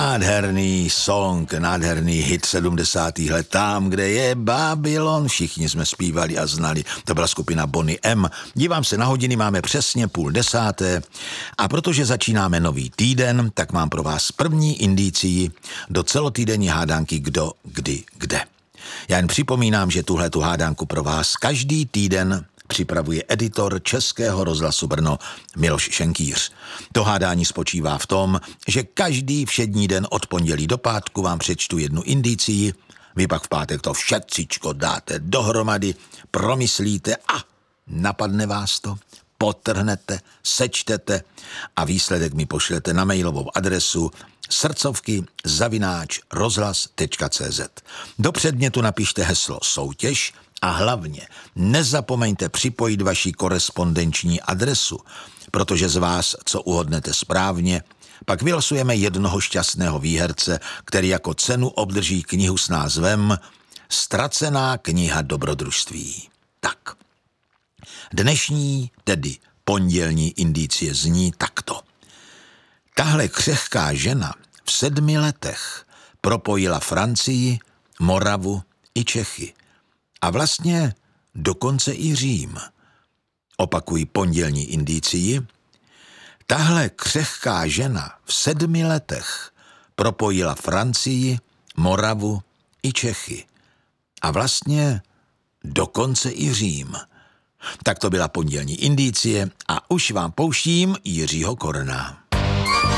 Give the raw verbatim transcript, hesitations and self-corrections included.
Nádherný song, nádherný hit sedmdesátých let. Tam, kde je Babylon, všichni jsme zpívali a znali. To byla skupina Boney M. Dívám se na hodiny, máme přesně půl desáté a protože začínáme nový týden, tak mám pro vás první indicii do celotýdenní hádánky Kdo, kdy, kde. Já jen připomínám, že tuhletu hádánku pro vás každý týden připravuje editor Českého rozhlasu Brno Miloš Šenkýř. To hádání spočívá v tom, že každý všední den od pondělí do pátku vám přečtu jednu indicii, vy pak v pátek to všetcičko dáte dohromady, promyslíte a napadne vás to, podtrhnete, sečtete a výsledek mi pošlete na mailovou adresu srdcovky zavináč rozhlas tečka cé zet. Do předmětu napište heslo soutěž a hlavně nezapomeňte připojit vaši korespondenční adresu, protože z vás, co uhodnete správně, pak vylosujeme jednoho šťastného výherce, který jako cenu obdrží knihu s názvem Ztracená kniha dobrodružství. Tak. Dnešní, tedy pondělní indicie zní takto. Tahle křehká žena v sedmi letech propojila Francii, Moravu i Čechy. A vlastně dokonce i Řím. Opakuji pondělní indicii. Tahle křehká žena v sedmi letech propojila Francii, Moravu i Čechy. A vlastně dokonce i Řím. Tak to byla pondělní indicie a už vám pouštím Jiřího Korna.